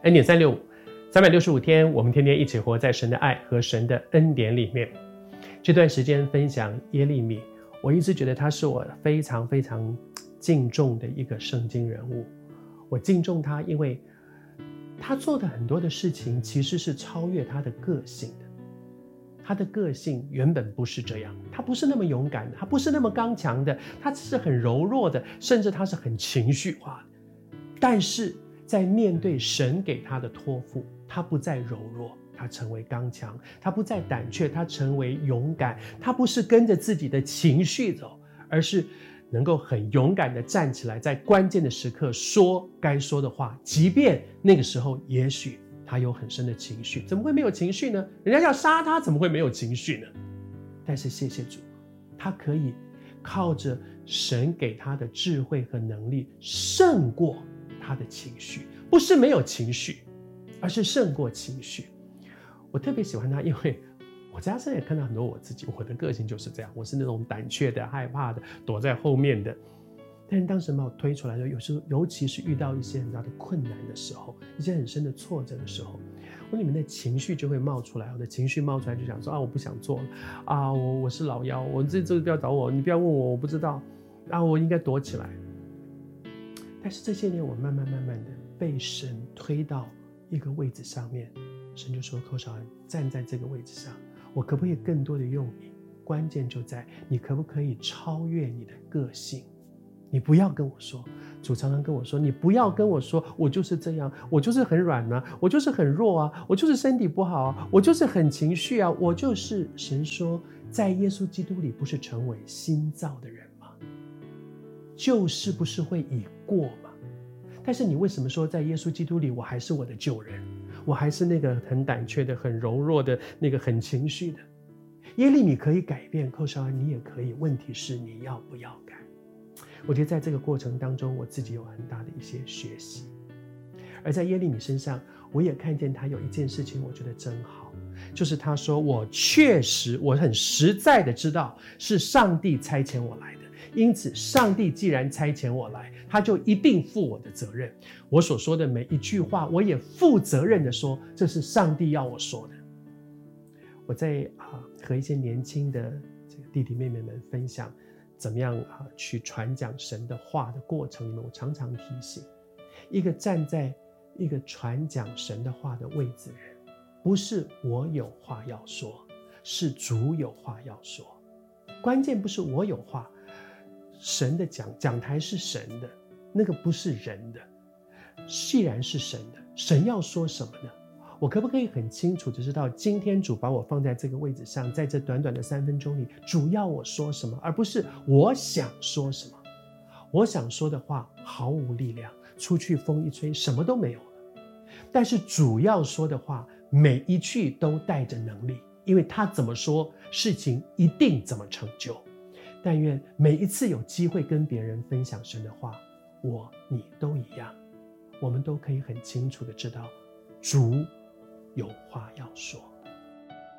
恩典365 365天，我们天天一起活在神的爱和神的恩典里面。这段时间分享耶利米，我一直觉得他是我非常非常敬重的一个圣经人物。我敬重他，因为他做的很多的事情其实是超越他的个性的。他的个性原本不是这样，他不是那么勇敢的，他不是那么刚强的，他是很柔弱的，甚至他是很情绪化的。但是在面对神给他的托付，他不再柔弱，他成为刚强，他不再胆怯，他成为勇敢。他不是跟着自己的情绪走，而是能够很勇敢的站起来，在关键的时刻说该说的话，即便那个时候也许他有很深的情绪。怎么会没有情绪呢？人家要杀他，怎么会没有情绪呢？但是谢谢主，他可以靠着神给他的智慧和能力胜过他的情绪，不是没有情绪，而是胜过情绪。我特别喜欢他，因为我在他身上也看到很多我自己，我的个性就是这样，我是那种胆怯的、害怕的、躲在后面的。但是当神把我推出来的，有时候尤其是遇到一些很大的困难的时候，一些很深的挫折的时候，我里面的情绪就会冒出来。我的情绪冒出来就想说啊，我不想做了啊，我是老幺，我这个不要找我，你不要问我，我不知道啊，我应该躲起来。但是这些年我慢慢的被神推到一个位置上面，神就说寇少恩，站在这个位置上，我可不可以更多的用你？关键就在你可不可以超越你的个性。你不要跟我说，主常常跟我说，你不要跟我说我就是这样，我就是很软啊，我就是很弱啊，我就是身体不好啊，我就是很情绪啊，我就是神说在耶稣基督里不是成为新造的人吗？就是不是会已过吗？但是你为什么说在耶稣基督里我还是我的旧人，我还是那个很胆怯的、很柔弱的、那个很情绪的？耶利米可以改变，寇少恩你也可以，问题是你要不要改？我觉得在这个过程当中，我自己有很大的一些学习。而在耶利米身上，我也看见他有一件事情我觉得真好，就是他说我很实在的知道是上帝差遣我来的，因此上帝既然差遣我来，他就一定负我的责任。我所说的每一句话，我也负责任的说，这是上帝要我说的。我在和一些年轻的这个弟弟妹妹们分享怎么样去传讲神的话的过程里面，我常常提醒，一个站在一个传讲神的话的位置的人，不是我有话要说，是主有话要说。关键不是我有话，神的讲台是神的，那个不是人的。既然是神的，神要说什么呢？我可不可以很清楚的知道，今天主把我放在这个位置上，在这短短的3分钟里，主要我说什么，而不是我想说什么。我想说的话毫无力量，出去风一吹，什么都没有了。但是主要说的话，每一句都带着能力，因为他怎么说，事情一定怎么成就。但愿每一次有机会跟别人分享神的话，你都一样，我们都可以很清楚的知道，主有话要说。